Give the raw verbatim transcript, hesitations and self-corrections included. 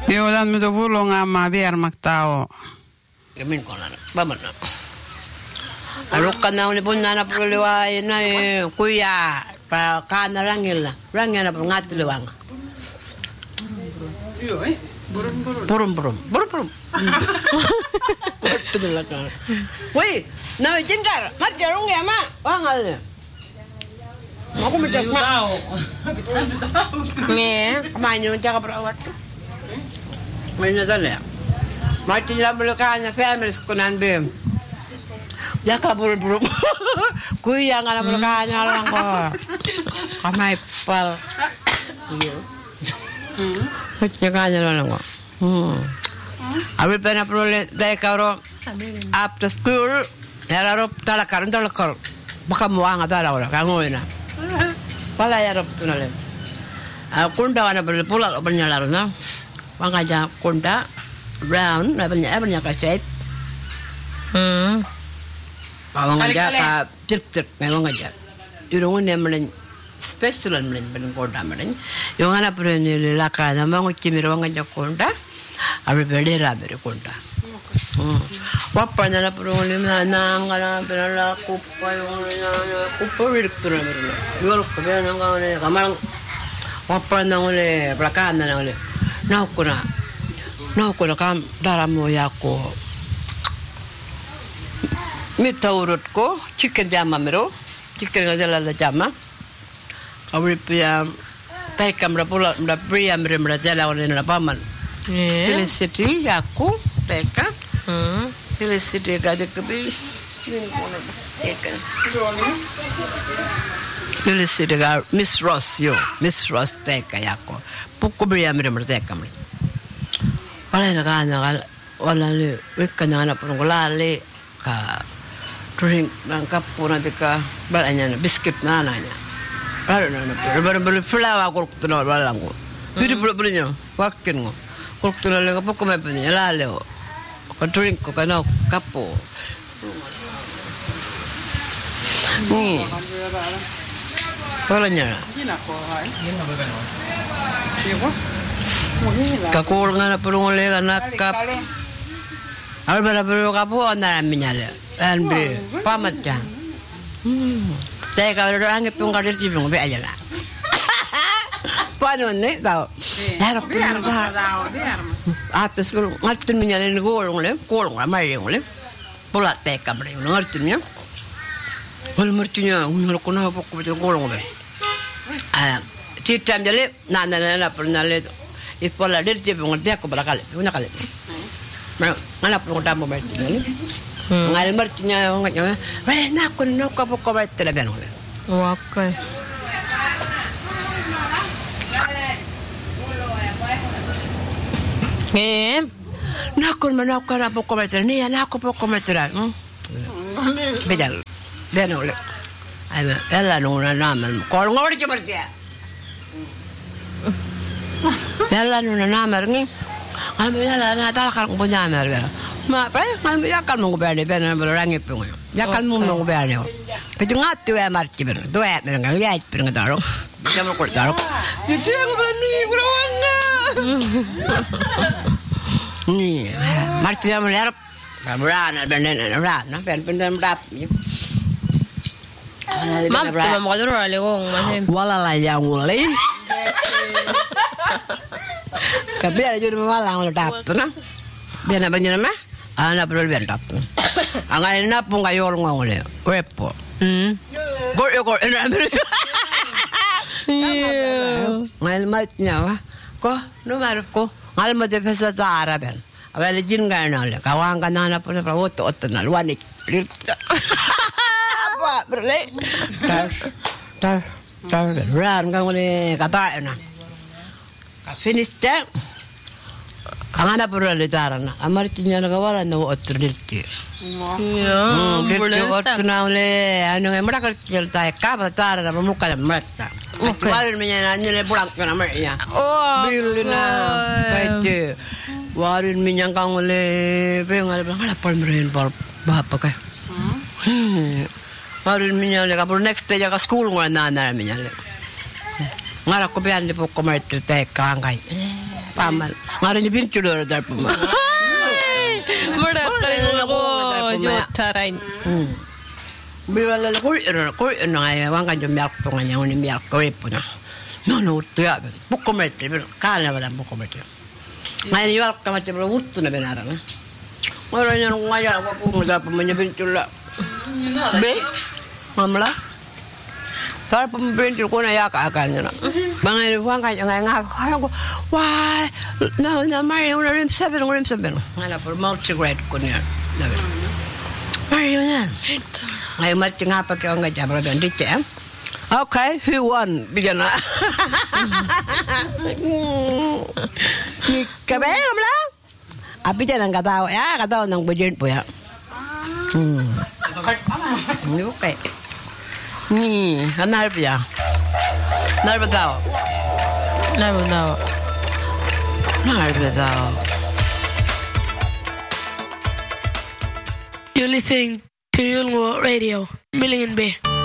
Joo, dan mitä pulongaa viermak tao. Ja min konan, vamana. Alukkan na uni punna na puliwa na kuya pa kana rangilla. Rangilla pa ngatliwang. Joo, eh. Burum burum. Burum burum. Burum burum. Betul kan. Woi, na jingkar, marja rung ya ma, wangal. Aku minta tahu. Nih, kemana jaga perawat? Mana sana? Mati dalam belakangnya family sekunan bem. Jaga buru-buru. Kui yang ada belakangnya orang kok. Kamai pal. Iya. Hmm. Jaga orang kok. Hmm. Abi pernah perlu deh kau after school. Ya rob talakar talakar. Bukan muang atau ada orang kamu ini. Pala ya rob tu nale. Aku ndak ada perlu pulang penyalar na. Wangaja kunda brown na banyak banyak kaset. Hmm. Wangaja ka cik cik memang aja. Irungun yang melen special melen melen kunda melen. Yang ana perni laka na mangu cimir wangaja kunda. Abi berdera beri kunda. Hmm. Wapa na perlu lima na ngana perla kupa yang na kupa direktur na beri. Jual kupa na ngane kamarang wapa na ngole belakang na ngole. Naukuna, naukuna kam daramu yako. Mita urutko, chicken jama mero, chicken ngajala jama. Kawri pia, tay kamera pula, mda pria mre mra jala oleh na paman. Felicity yako, teka. Felicity kade kebi. Teka. Felicity ka Miss Ross yo, Miss Ross teka yako. Pukko bria mre mra teka mre. Wala na kana wala le wekana na pun golale ka drink nang kapo na tika balanya na biscuit na nanya. Wala na na bar bar flower ko tuno wala ngo. Pidi pula pula nyo wakin ngo. Ko tuno le kapo ko me pini lale o. Ko drink ko kana kapo. Ni. Wala nya. Gina ko hai. Gina ba gano? Siapa? Kakul nga na pulong ulit ka nakap. Ano ba na pulong ka po? Ano na namin niya? Ano ba? Pamat ka. Saya kalau orang itu pun kalau dia cipung be aja lah. Paano ni tau? Harap pulong ka. Apa sekarang ngerti niya ni golong le, golong lah mai golong le. Pola teka bre, ngerti niya. Kalau ngerti niya, umur ko na po ko golong be. Ah, titam jale, nana nana pernah le. Ipola dia dia mengerti aku belakang, punya kali. Mana mana pun kita mau berarti ni. Ngal mertinya orang kata, wah nak aku nak aku kau berarti lah benar. Wakai. Eh, nak aku mana aku nak aku kau berarti ni, nak aku kau berarti lah. Bejal, benar le. Ayo, ella nuna nama. Kalau ngau dia berarti. Jalan nuna nama ni, kalau jalan na talakar ko punya nama ni. Ma, apa? Kalau jalan mungkin berani, berani berani pun. Jalan mungkin berani. Kejungat tu yang marci berani, tu yang berani lihat berani taruh. Bisa berkor taruh. Itu yang berani kurang. Ni, marci yang melihat. Berani, berani, berani, berani, berani berani. mam, tu mau kau orang legong macam. Walala yang mulai. Kabel aja di malang lo tap tu na. Biar nak banyak nama, anak perlu biar tap tu. Angai na pun kayu orang ngau le, repo. Hmm. Gor gor enak beri. Iya. Ngal matnya wah. Ko, nomor ko. Ngal mat bahasa Arab. Awal jin kan le. Kawan kan anak pun perlu otot otot na luanik. Apa berle? Tar tar tar. Ran kan le kata na. Finish that. Ang anak perlu lecaran. Amar tinya nagawalan na otter dirti. Iya. Dirti otter na ule. Ano nga mara kerja tay kaba tar na muka merta. Warin minya nanya le pulang kana mernya. Oh. Bilina. Paite. Warin minya kang ule pengal pengal pal merin pal bapa kay. Warin minya le kapur next day ka school ngana na minya le. Ngara ko biyan di po ko merta tay kangay. pamal. Ngayon yung pintulo dar po ma. Mura ka rin ako. Jotaray. Biwala la kul iro kul no ay wang kan yung milk to nga yung milk ko po na. No no tuya. Buko mete kala wala buko mete. Ngayon yung milk kamate bro wutto na benara na. Ngayon yung ngaya ako po mga pa manya pintulo. Be mamla. Tar pa pintulo ko na yaka akan na. Bangay wang kan yung nga ko. Why? No no Mario na rim seven rim seven. Ngala for mouth cigarette ko niya. Mario yan. Ngayon mati nga pa kayo nga dyan, brother. Dito eh. Okay, who won? Bigyan na. Kabay, kamla? Api dyan ang katawa. Ya, katawa ng budget po ya. Hmm. Hindi ko kay. Hmm, hanarap ya. Hanarap tao. Naro daw. Hanarap tao. You're listening to Yulngo Radio, Million Bay.